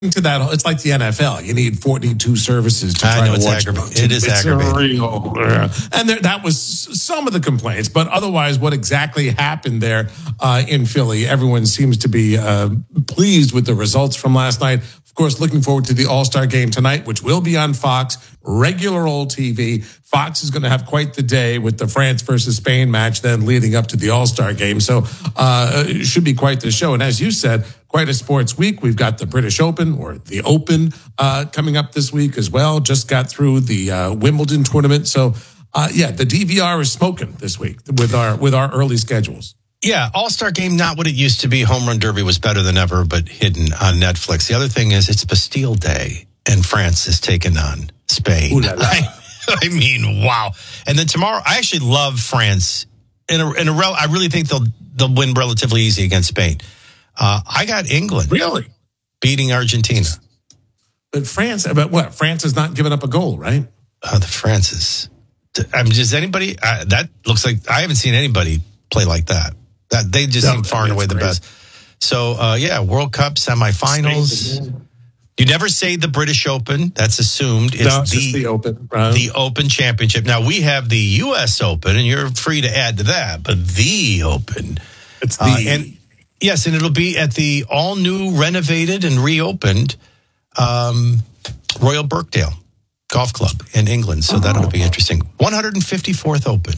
to that, it's like the NFL. You need 42 services to try to watch it is aggravating. And that was some of the complaints, but otherwise, what exactly happened there in Philly? Everyone seems to be pleased with the results from last night. Of course, looking forward to the All-Star game tonight, which will be on Fox, regular old TV. Fox is going to have quite the day with the France versus Spain match, then leading up to the All-Star game. So it should be quite the show. And as you said, quite a sports week. We've got the British Open, or the Open, coming up this week as well. Just got through the Wimbledon tournament. So, the DVR is smoking this week with our early schedules. Yeah, All-Star Game, not what it used to be. Home Run Derby was better than ever, but hidden on Netflix. The other thing is it's Bastille Day, and France is taking on Spain. I mean, wow. And then tomorrow, I actually love France. I really think they'll win relatively easy against Spain. I got England. Really? Beating Argentina. But France has not given up a goal, right? The France is... does anybody... that looks like... I haven't seen anybody play like that. They just seem far and away the best. So, World Cup semifinals. You never say the British Open. That's assumed. It's just the Open. Right? The Open Championship. Now, we have the U.S. Open, and you're free to add to that. But the Open. It's the... Yes, and it'll be at the all-new, renovated, and reopened Royal Birkdale Golf Club in England. So that'll be interesting. 154th Open.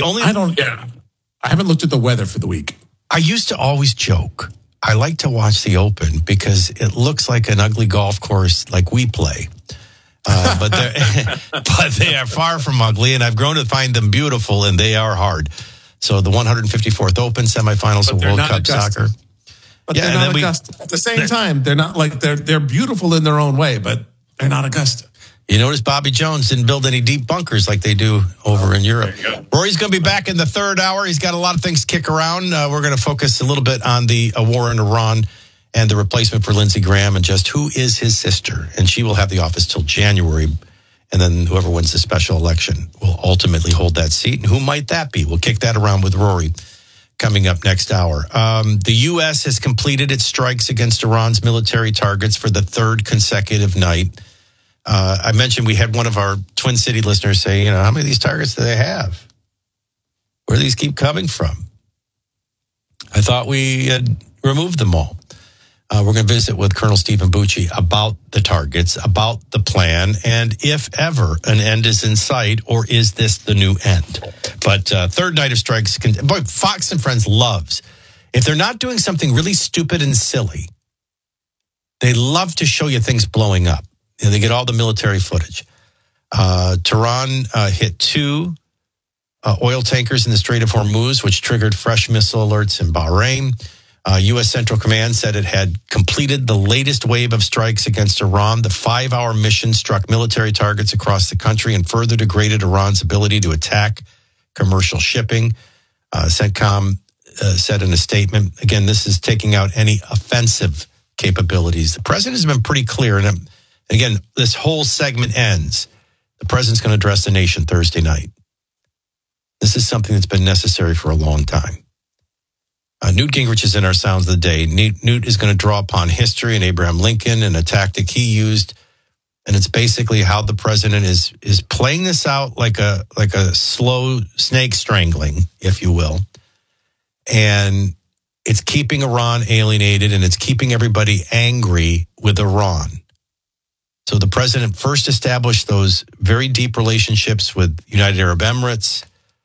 I haven't looked at the weather for the week. I used to always joke. I like to watch the Open because it looks like an ugly golf course like we play. But they are far from ugly, and I've grown to find them beautiful, and they are hard. So the 154th Open semifinals of World Cup soccer. But they're not Augusta. At the same time, they're not like they're beautiful in their own way, but they're not Augusta. You notice Bobby Jones didn't build any deep bunkers like they do over in Europe. Rory's going to be back in the third hour. He's got a lot of things to kick around. We're going to focus a little bit on the war in Iran and the replacement for Lindsey Graham and just who is his sister. And she will have the office till January. And then whoever wins the special election will ultimately hold that seat. And who might that be? We'll kick that around with Rory coming up next hour. The U.S. has completed its strikes against Iran's military targets for the third consecutive night. I mentioned we had one of our Twin City listeners say, how many of these targets do they have? Where do these keep coming from? I thought we had removed them all. We're going to visit with Colonel Stephen Bucci about the targets, about the plan, and if ever an end is in sight, or is this the new end? But third night of strikes, Fox and Friends loves. If they're not doing something really stupid and silly, they love to show you things blowing up. They get all the military footage. Tehran hit two oil tankers in the Strait of Hormuz, which triggered fresh missile alerts in Bahrain. U.S. Central Command said it had completed the latest wave of strikes against Iran. The 5-hour mission struck military targets across the country and further degraded Iran's ability to attack commercial shipping. CENTCOM said in a statement, again, this is taking out any offensive capabilities. The president has been pretty clear. And again, this whole segment ends. The president's going to address the nation Thursday night. This is something that's been necessary for a long time. Newt Gingrich is in our Sounds of the Day. Newt is going to draw upon history and Abraham Lincoln and a tactic he used. And it's basically how the president is playing this out like a slow snake strangling, if you will. And it's keeping Iran alienated, and it's keeping everybody angry with Iran. So the president first established those very deep relationships with United Arab Emirates,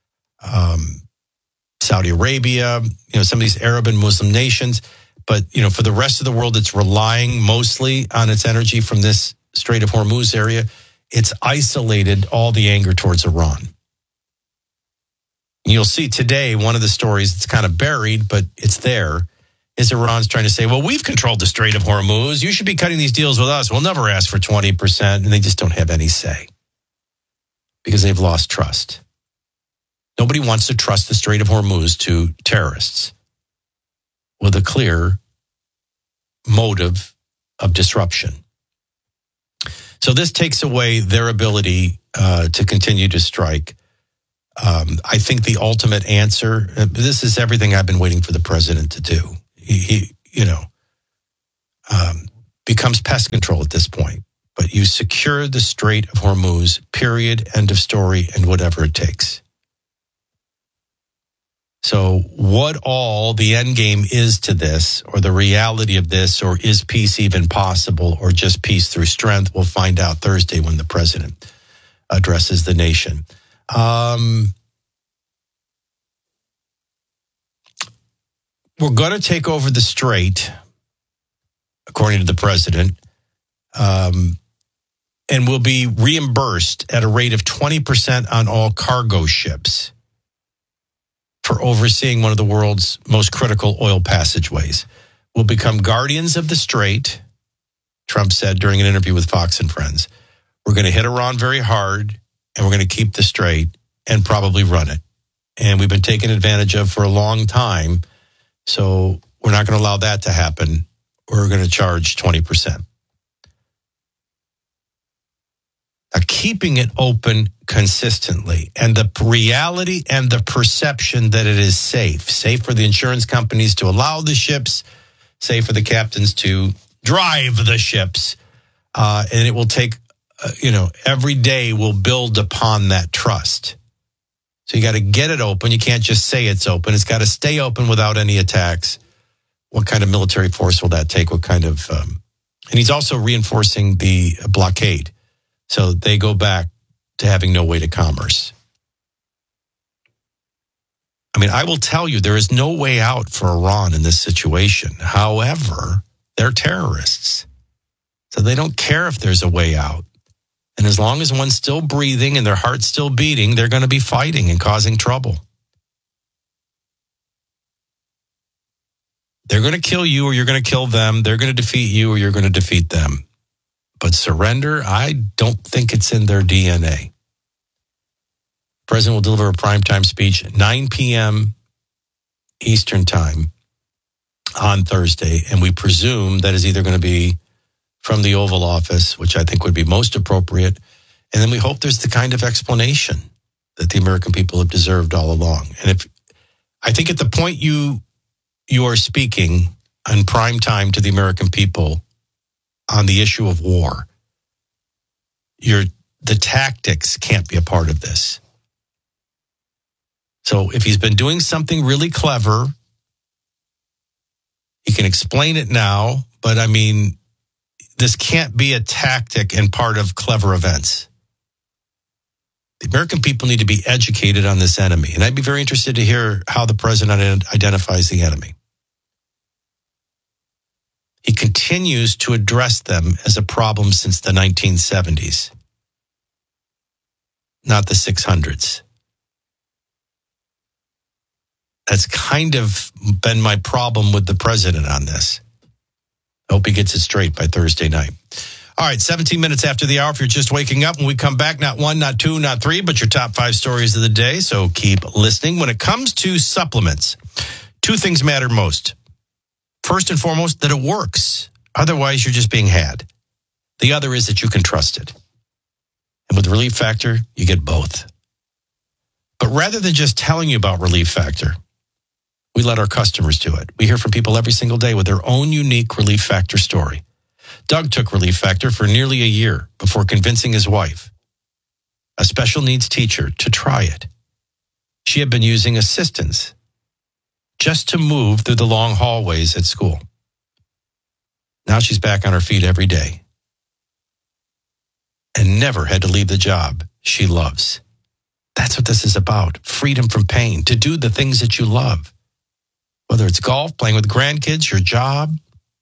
Saudi Arabia, some of these Arab and Muslim nations. But, for the rest of the world, it's relying mostly on its energy from this Strait of Hormuz area. It's isolated all the anger towards Iran. You'll see today, one of the stories that's kind of buried, but it's there, is Iran's trying to say, well, we've controlled the Strait of Hormuz. You should be cutting these deals with us. We'll never ask for 20%. And they just don't have any say because they've lost trust. Nobody wants to trust the Strait of Hormuz to terrorists with a clear motive of disruption. So this takes away their ability to continue to strike. I think the ultimate answer, this is everything I've been waiting for the president to do. becomes pest control at this point. But you secure the Strait of Hormuz, period, end of story, and whatever it takes. So what all the end game is to this, or the reality of this, or is peace even possible, or just peace through strength, we'll find out Thursday when the president addresses the nation. We're going to take over the strait, according to the president, and will be reimbursed at a rate of 20% on all cargo ships for overseeing one of the world's most critical oil passageways. We'll become guardians of the strait, Trump said during an interview with Fox and Friends. We're going to hit Iran very hard, and we're going to keep the strait and probably run it. And we've been taken advantage of for a long time, so we're not going to allow that to happen. We're going to charge 20%. Now, keeping it open consistently, and the reality and the perception that it is safe for the insurance companies to allow the ships, safe for the captains to drive the ships, and it will take, every day will build upon that trust. So you got to get it open. You can't just say it's open. It's got to stay open without any attacks. What kind of military force will that take? What kind of, and he's also reinforcing the blockade. So they go back to having no way to commerce. I mean, I will tell you, there is no way out for Iran in this situation. However, they're terrorists. So they don't care if there's a way out. And as long as one's still breathing and their heart's still beating, they're going to be fighting and causing trouble. They're going to kill you or you're going to kill them. They're going to defeat you or you're going to defeat them. But surrender, I don't think it's in their DNA. The president will deliver a primetime speech at 9 p.m. Eastern time on Thursday. And we presume that is either going to be from the Oval Office, which I think would be most appropriate. And then we hope there's the kind of explanation that the American people have deserved all along. And I think at the point you are speaking on prime time to the American people on the issue of war, the tactics can't be a part of this. So if he's been doing something really clever, he can explain it now, but I mean, this can't be a tactic and part of clever events. The American people need to be educated on this enemy. And I'd be very interested to hear how the president identifies the enemy. He continues to address them as a problem since the 1970s, not the 600s. That's kind of been my problem with the president on this. I hope he gets it straight by Thursday night. All right, 17 minutes after the hour. If you're just waking up, when we come back, not one, not two, not three, but your top 5 stories of the day. So keep listening. When it comes to supplements, 2 things matter most. First and foremost, that it works. Otherwise, you're just being had. The other is that you can trust it. And with Relief Factor, you get both. But rather than just telling you about Relief Factor, we let our customers do it. We hear from people every single day with their own unique Relief Factor story. Doug took Relief Factor for nearly a year before convincing his wife, a special needs teacher, to try it. She had been using assistance just to move through the long hallways at school. Now she's back on her feet every day and never had to leave the job she loves. That's what this is about. Freedom from pain, to do the things that you love. Whether it's golf, playing with grandkids, your job.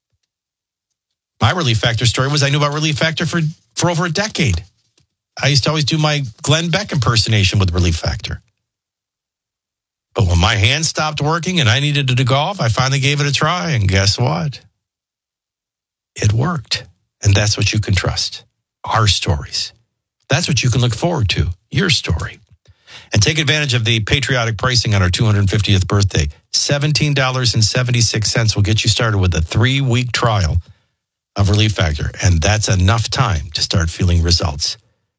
My Relief Factor story was I knew about Relief Factor for over a decade. I used to always do my Glenn Beck impersonation with Relief Factor. But when my hand stopped working and I needed to do golf, I finally gave it a try. And guess what? It worked. And that's what you can trust. Our stories. That's what you can look forward to. Your story. And take advantage of the patriotic pricing on our 250th birthday. $17.76 will get you started with a 3-week trial of Relief Factor. And that's enough time to start feeling results.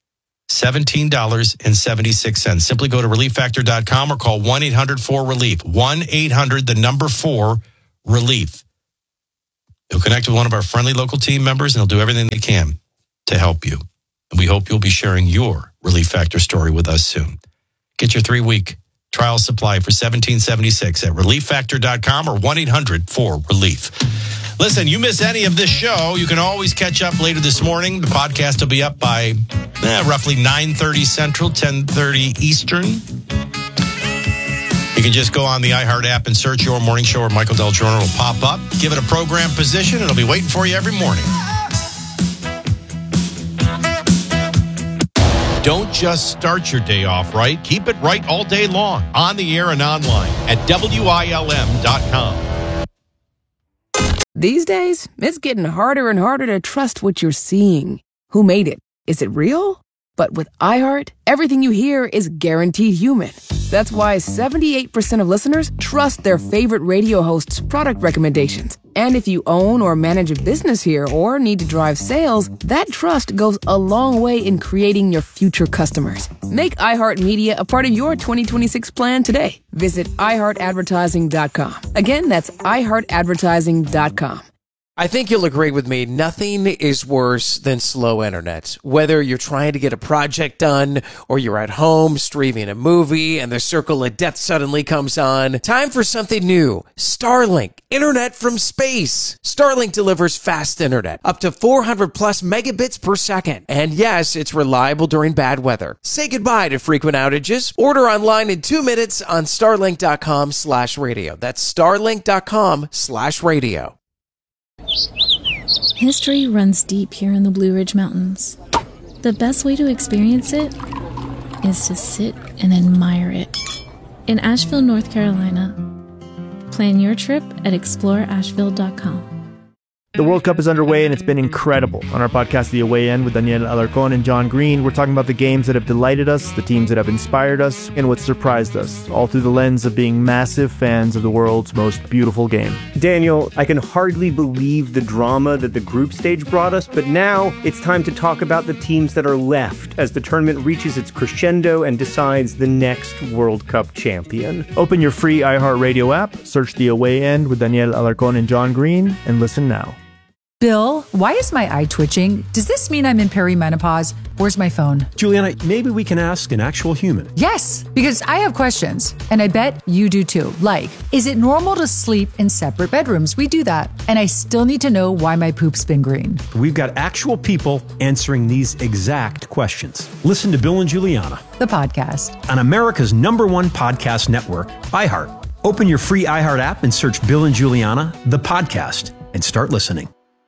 $17.76. Simply go to relieffactor.com or call 1-800-4-RELIEF. 1-800-4-RELIEF. He'll connect with one of our friendly local team members, and he'll do everything they can to help you. And we hope you'll be sharing your Relief Factor story with us soon. Get your 3-week trial supply for $17.76 at relieffactor.com or 1-800-4RELIEF. Listen, you miss any of this show, you can always catch up later this morning. The podcast will be up by roughly 9:30 Central, 10:30 Eastern. You can just go on the iHeart app and search Your Morning Show, or Michael Del Giorno will pop up. Give it a program position, and it'll be waiting for you every morning. Don't just start your day off right. Keep it right all day long, on the air and online at WILM.com. These days, it's getting harder and harder to trust what you're seeing. Who made it? Is it real? But with iHeart, everything you hear is guaranteed human. That's why 78% of listeners trust their favorite radio host's product recommendations. And if you own or manage a business here or need to drive sales, that trust goes a long way in creating your future customers. Make iHeartMedia a part of your 2026 plan today. Visit iHeartAdvertising.com. Again, that's iHeartAdvertising.com. I think you'll agree with me. Nothing is worse than slow internet. Whether you're trying to get a project done or you're at home streaming a movie and the circle of death suddenly comes on. Time for something new. Starlink. Internet from space. Starlink delivers fast internet. Up to 400 plus megabits per second. And yes, it's reliable during bad weather. Say goodbye to frequent outages. Order online in 2 minutes on starlink.com/radio. That's starlink.com/radio. History runs deep here in the Blue Ridge Mountains. The best way to experience it is to sit and admire it. In Asheville, North Carolina. Plan your trip at exploreasheville.com. The World Cup is underway, and it's been incredible. On our podcast, The Away End, with Daniel Alarcón and John Green, we're talking about the games that have delighted us, the teams that have inspired us, and what surprised us, all through the lens of being massive fans of the world's most beautiful game. Daniel, I can hardly believe the drama that the group stage brought us, but now it's time to talk about the teams that are left as the tournament reaches its crescendo and decides the next World Cup champion. Open your free iHeartRadio app, search The Away End with Daniel Alarcón and John Green, and listen now. Bill, why is my eye twitching? Does this mean I'm in perimenopause? Where's my phone? Juliana, maybe we can ask an actual human. Yes, because I have questions, and I bet you do too. Like, is it normal to sleep in separate bedrooms? We do that. And I still need to know why my poop's been green. We've got actual people answering these exact questions. Listen to Bill and Juliana, the podcast, on America's #1 podcast network, iHeart. Open your free iHeart app and search Bill and Juliana, the podcast, and start listening.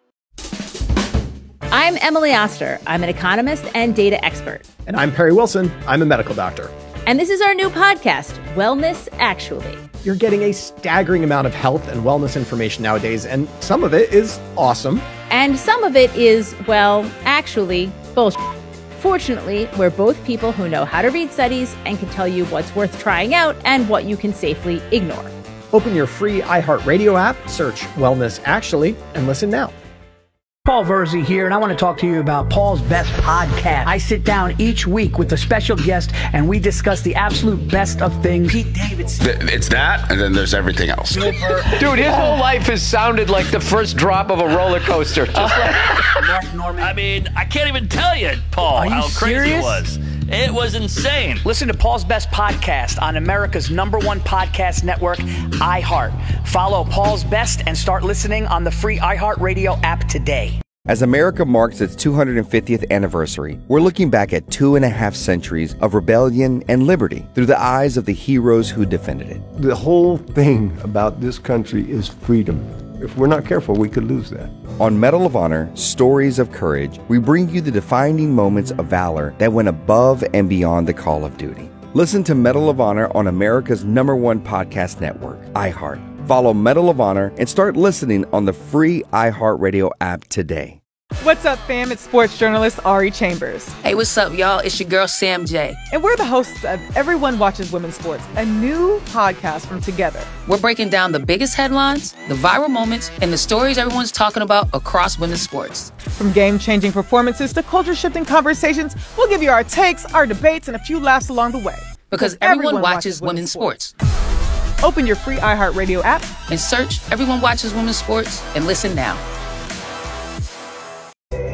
I'm Emily Oster. I'm an economist and data expert. And I'm Perry Wilson. I'm a medical doctor. And this is our new podcast, Wellness Actually. You're getting a staggering amount of health and wellness information nowadays, and some of it is awesome. And some of it is, well, actually, bullshit. Fortunately, we're both people who know how to read studies and can tell you what's worth trying out and what you can safely ignore. Open your free iHeartRadio app, search Wellness Actually, and listen now. Paul Verzi here, and I want to talk to you about Paul's Best Podcast. I sit down each week with a special guest, and we discuss the absolute best of things. Pete Davidson. It's that, and then there's everything else. Dude, his whole life has sounded like the first drop of a roller coaster. Just like Mark Norman. I mean, I can't even tell you, Paul, how crazy it was. It was insane. Listen to Paul's Best Podcast on America's #1 podcast network, iHeart. Follow Paul's Best and start listening on the free iHeartRadio app today. As America marks its 250th anniversary, we're looking back at 2.5 centuries of rebellion and liberty through the eyes of the heroes who defended it. The whole thing about this country is freedom. If we're not careful, we could lose that. On Medal of Honor, Stories of Courage, we bring you the defining moments of valor that went above and beyond the call of duty. Listen to Medal of Honor on America's #1 podcast network, iHeart. Follow Medal of Honor and start listening on the free iHeartRadio app today. What's up, fam? It's sports journalist Ari Chambers. Hey, what's up, y'all? It's your girl, Sam J. And we're the hosts of Everyone Watches Women's Sports, a new podcast from Together. We're breaking down the biggest headlines, the viral moments, and the stories everyone's talking about across women's sports. From game-changing performances to culture-shifting conversations, we'll give you our takes, our debates, and a few laughs along the way. Because everyone watches women's sports. Open your free iHeartRadio app and search Everyone Watches Women's Sports and listen now.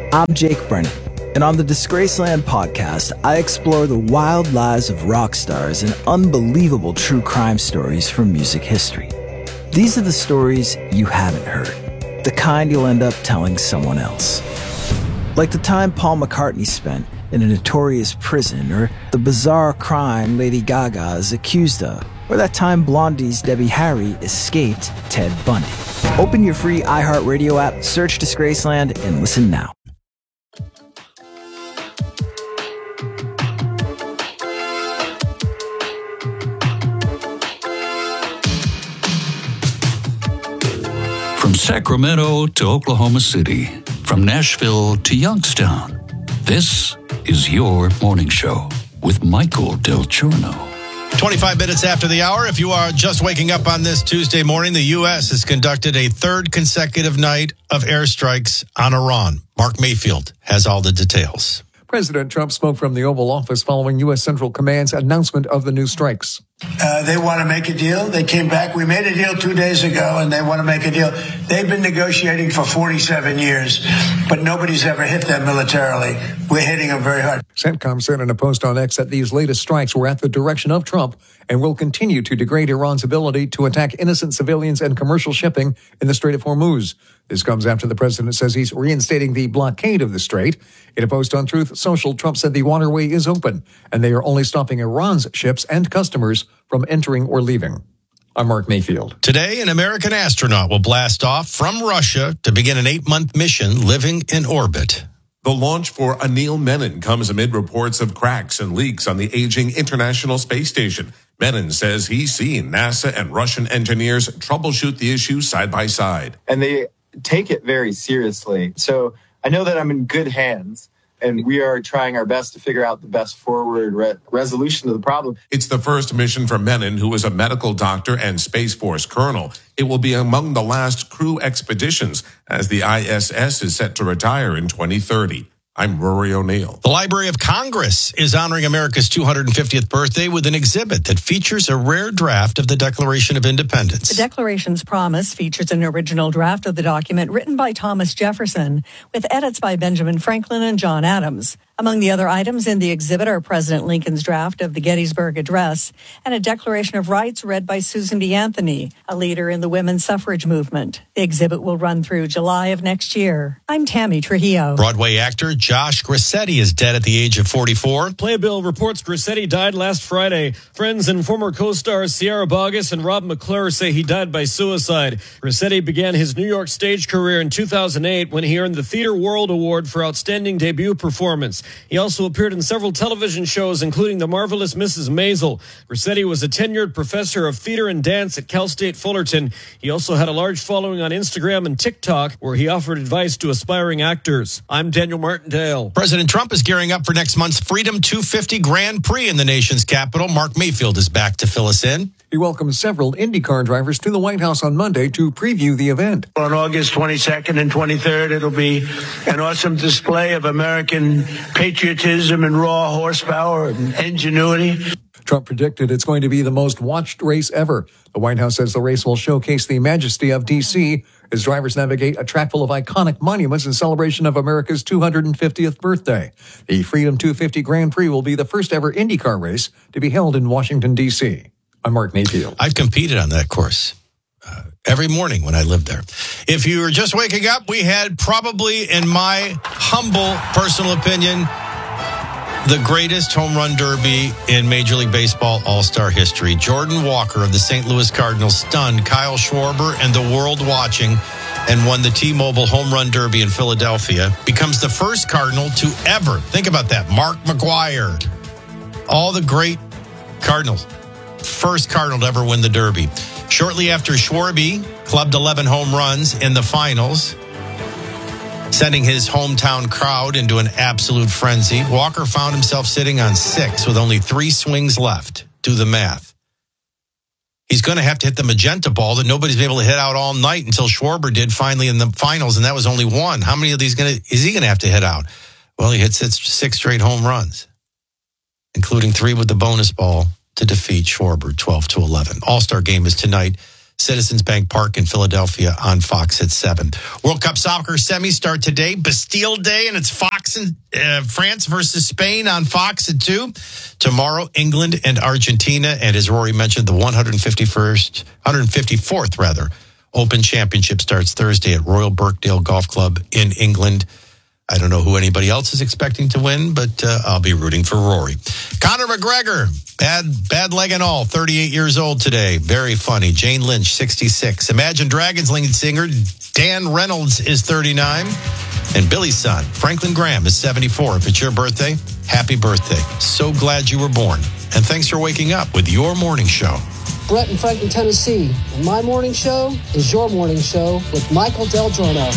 I'm Jake Brennan, and on the Disgraceland podcast, I explore the wild lives of rock stars and unbelievable true crime stories from music history. These are the stories you haven't heard, the kind you'll end up telling someone else. Like the time Paul McCartney spent in a notorious prison, or the bizarre crime Lady Gaga is accused of, or that time Blondie's Debbie Harry escaped Ted Bundy. Open your free iHeartRadio app, search Disgraceland, and listen now. From Sacramento to Oklahoma City, from Nashville to Youngstown, this is your morning show with Michael Del Giorno. 25 minutes after the hour, if you are just waking up on this Tuesday morning, the U.S. has conducted a third consecutive night of airstrikes on Iran. Mark Mayfield has all the details. President Trump spoke from the Oval Office following U.S. Central Command's announcement of the new strikes. They want to make a deal. They came back. We made a deal 2 days ago, and they want to make a deal. They've been negotiating for 47 years, but nobody's ever hit them militarily. We're hitting them very hard. CENTCOM said in a post on X that these latest strikes were at the direction of Trump and will continue to degrade Iran's ability to attack innocent civilians and commercial shipping in the Strait of Hormuz. This comes after the president says he's reinstating the blockade of the strait. In a post on Truth Social, Trump said the waterway is open and they are only stopping Iran's ships and customers from entering or leaving. I'm Mark Mayfield. Today, an American astronaut will blast off from Russia to begin an 8-month mission living in orbit. The launch for Anil Menon comes amid reports of cracks and leaks on the aging International Space Station. Menon says he's seen NASA and Russian engineers troubleshoot the issue side by side. And they take it very seriously. So I know that I'm in good hands, and we are trying our best to figure out the best forward resolution to the problem. It's the first mission for Menon, who is a medical doctor and Space Force colonel. It will be among the last crew expeditions, as the ISS is set to retire in 2030. I'm Rory O'Neill. The Library of Congress is honoring America's 250th birthday with an exhibit that features a rare draft of the Declaration of Independence. The Declaration's promise features an original draft of the document written by Thomas Jefferson, with edits by Benjamin Franklin and John Adams. Among the other items in the exhibit are President Lincoln's draft of the Gettysburg Address and a Declaration of Rights read by Susan B. Anthony, a leader in the women's suffrage movement. The exhibit will run through July of next year. I'm Tammy Trujillo. Broadway actor Josh Grassetti is dead at the age of 44. Playbill reports Grassetti died last Friday. Friends and former co-stars Sierra Boggess and Rob McClure say he died by suicide. Grassetti began his New York stage career in 2008 when he earned the Theater World Award for Outstanding Debut Performance. He also appeared in several television shows, including The Marvelous Mrs. Maisel. Grassetti was a tenured professor of theater and dance at Cal State Fullerton. He also had a large following on Instagram and TikTok, where he offered advice to aspiring actors. I'm Daniel Martindale. President Trump is gearing up for next month's Freedom 250 Grand Prix in the nation's capital. Mark Mayfield is back to fill us in. He welcomed several IndyCar drivers to the White House on Monday to preview the event. On August 22nd and 23rd, it'll be an awesome display of American patriotism and raw horsepower and ingenuity. Trump predicted it's going to be the most watched race ever. The White House says the race will showcase the majesty of D.C. as drivers navigate a track full of iconic monuments in celebration of America's 250th birthday. The Freedom 250 Grand Prix will be the first ever IndyCar race to be held in Washington, D.C. I'm Mark Mayfield. I've competed on that course every morning when I lived there. If you were just waking up, we had probably, in my humble personal opinion, the greatest home run derby in Major League Baseball All-Star history. Jordan Walker of the St. Louis Cardinals stunned Kyle Schwarber and the world watching and won the T-Mobile Home Run Derby in Philadelphia. Becomes the first Cardinal to ever, think about that, Mark McGwire, all the great Cardinals. First Cardinal to ever win the Derby. Shortly after Schwarber clubbed 11 home runs in the finals, sending his hometown crowd into an absolute frenzy, Walker found himself sitting on 6 with only 3 swings left. Do the math. He's going to have to hit the magenta ball that nobody's been able to hit out all night until Schwarber did finally in the finals, and that was only 1. How many of these is he going to have to hit out? Well, he hit 6 straight home runs, including 3 with the bonus ball to defeat Schwarber 12-11. All-Star game is tonight, Citizens Bank Park in Philadelphia on Fox at 7. World Cup soccer semis start today, Bastille Day, and it's Fox in France versus Spain on Fox at 2. Tomorrow, England and Argentina, and as Rory mentioned, the 154th Open Championship starts Thursday at Royal Birkdale Golf Club in England. I don't know who anybody else is expecting to win, but I'll be rooting for Rory. Conor McGregor, bad leg and all, 38 years old today. Very funny. Jane Lynch, 66. Imagine Dragons lead singer Dan Reynolds is 39. And Billy's son, Franklin Graham, is 74. If it's your birthday, happy birthday. So glad you were born. And thanks for waking up with your morning show. Brett in Franklin, Tennessee. And my morning show is your morning show with Michael Del Giorno.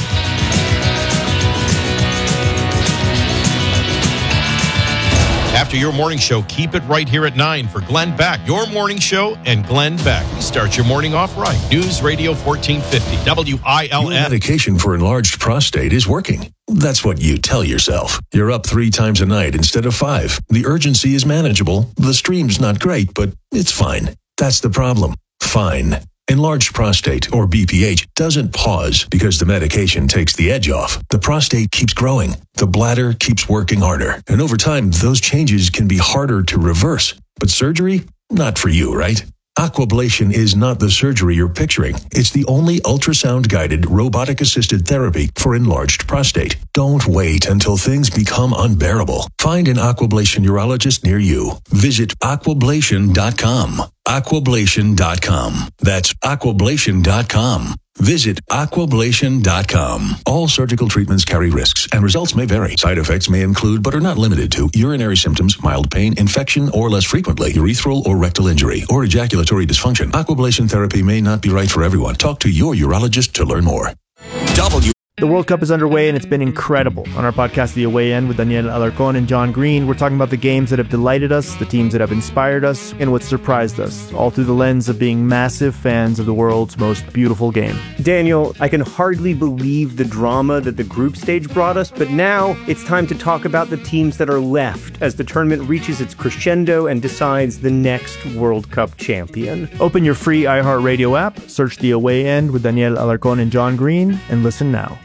After your morning show, keep it right here at 9 for Glenn Beck. Your morning show and Glenn Beck. Start your morning off right. News Radio 1450, WILF. Your medication for enlarged prostate is working. That's what you tell yourself. You're up 3 times a night instead of 5. The urgency is manageable. The stream's not great, but it's fine. That's the problem. Fine. Enlarged prostate, or BPH, doesn't pause because the medication takes the edge off. The prostate keeps growing. The bladder keeps working harder. And over time, those changes can be harder to reverse. But surgery? Not for you, right? Aquablation is not the surgery you're picturing. It's the only ultrasound-guided, robotic-assisted therapy for enlarged prostate. Don't wait until things become unbearable. Find an Aquablation urologist near you. Visit aquablation.com. Aquablation.com. That's aquablation.com. Visit aquablation.com. All surgical treatments carry risks, and results may vary. Side effects may include, but are not limited to, urinary symptoms, mild pain, infection, or less frequently, urethral or rectal injury, or ejaculatory dysfunction. Aquablation therapy may not be right for everyone. Talk to your urologist to learn more. The World Cup is underway, and it's been incredible. On our podcast, The Away End, with Daniel Alarcón and John Green, we're talking about the games that have delighted us, the teams that have inspired us, and what surprised us, all through the lens of being massive fans of the world's most beautiful game. Daniel, I can hardly believe the drama that the group stage brought us, but now it's time to talk about the teams that are left as the tournament reaches its crescendo and decides the next World Cup champion. Open your free iHeartRadio app, search The Away End with Daniel Alarcón and John Green, and listen now.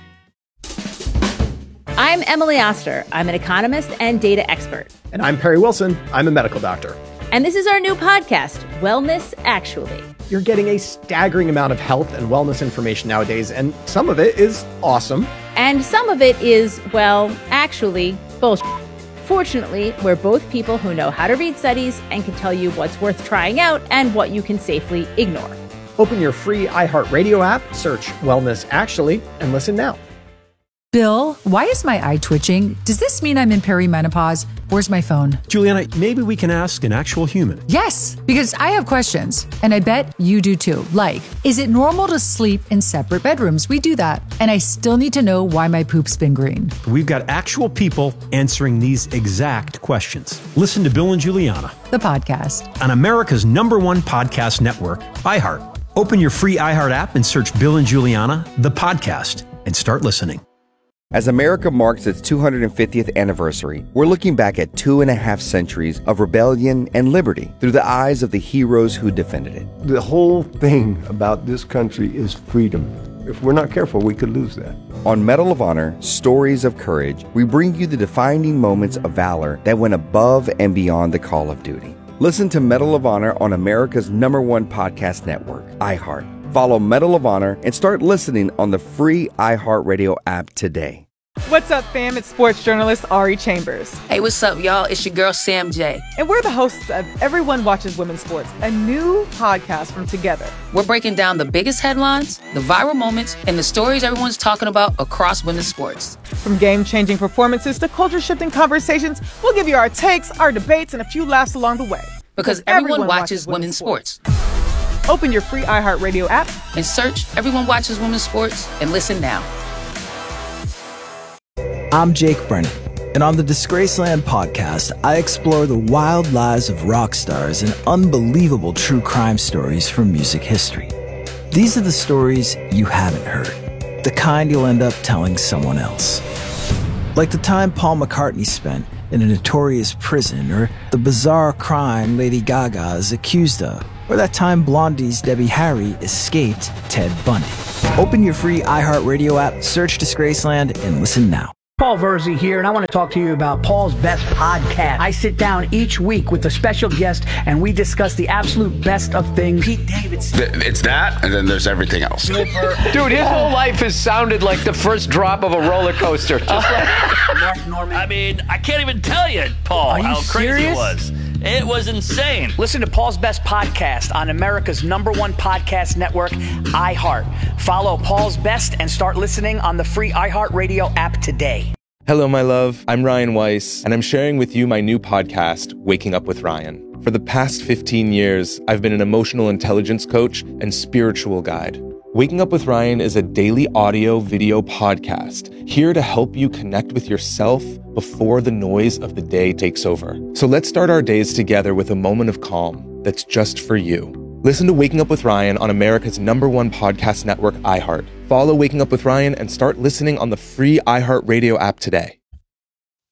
I'm Emily Oster. I'm an economist and data expert. And I'm Perry Wilson. I'm a medical doctor. And this is our new podcast, Wellness Actually. You're getting a staggering amount of health and wellness information nowadays, and some of it is awesome. And some of it is, well, actually, bullshit. Fortunately, we're both people who know how to read studies and can tell you what's worth trying out and what you can safely ignore. Open your free iHeartRadio app, search Wellness Actually, and listen now. Bill, why is my eye twitching? Does this mean I'm in perimenopause? Where's my phone? Juliana, maybe we can ask an actual human. Yes, because I have questions, and I bet you do too. Like, is it normal to sleep in separate bedrooms? We do that. And I still need to know why my poop's been green. We've got actual people answering these exact questions. Listen to Bill and Juliana, the podcast, on America's #1 podcast network, iHeart. Open your free iHeart app and search Bill and Juliana, the podcast, and start listening. As America marks its 250th anniversary, we're looking back at 2.5 centuries of rebellion and liberty through the eyes of the heroes who defended it. The whole thing about this country is freedom. If we're not careful, we could lose that. On Medal of Honor, Stories of Courage, we bring you the defining moments of valor that went above and beyond the call of duty. Listen to Medal of Honor on America's #1 podcast network, iHeart. Follow Medal of Honor and start listening on the free iHeartRadio app today. What's up, fam? It's sports journalist Ari Chambers. Hey, what's up, y'all? It's your girl, Sam J. And we're the hosts of Everyone Watches Women's Sports, a new podcast from Together. We're breaking down the biggest headlines, the viral moments, and the stories everyone's talking about across women's sports. From game-changing performances to culture-shifting conversations, we'll give you our takes, our debates, and a few laughs along the way. Because everyone watches women's sports. Open your free iHeartRadio app and search Everyone Watches Women's Sports and listen now. I'm Jake Brennan, and on the Disgraceland podcast, I explore the wild lives of rock stars and unbelievable true crime stories from music history. These are the stories you haven't heard, the kind you'll end up telling someone else. Like the time Paul McCartney spent in a notorious prison, or the bizarre crime Lady Gaga is accused of. or that time Blondie's Debbie Harry escaped Ted Bundy. Open your free iHeartRadio app, search Disgraceland, and listen now. Paul Verzi here, and I want to talk to you about Paul's Best Podcast. I sit down each week with a special guest, and we discuss the absolute best of things. Pete Davidson. It's that, and then there's everything else. Dude, his whole life has sounded like the first drop of a roller coaster. Just like Mark Norman. I mean, I can't even tell you, Paul, how crazy it was. It was insane. Listen to Paul's Best Podcast on America's #1 podcast network, iHeart. Follow Paul's Best and start listening on the free iHeartRadio app today. Hello, my love. I'm Ryan Weiss, and I'm sharing with you my new podcast, Waking Up with Ryan. For the past 15 years, I've been an emotional intelligence coach and spiritual guide. Waking Up with Ryan is a daily audio video podcast here to help you connect with yourself before the noise of the day takes over. So let's start our days together with a moment of calm that's just for you. Listen to Waking Up with Ryan on America's #1 podcast network, iHeart. Follow Waking Up with Ryan and start listening on the free iHeartRadio app today.